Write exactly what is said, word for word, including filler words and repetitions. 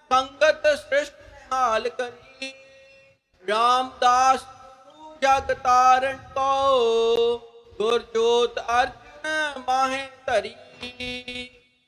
ਸੰਗਤ ਸ੍ਰਿਸ਼ਟ ਹਾਲ ਕਰੀ। ਰਾਮਦਾਸ ਜਗ ਤਾਰਨ ਕੋ ਗੁਰ ਜੋਤ ਅਰਜਨ ਮਾਹੇ ਧਰੀ।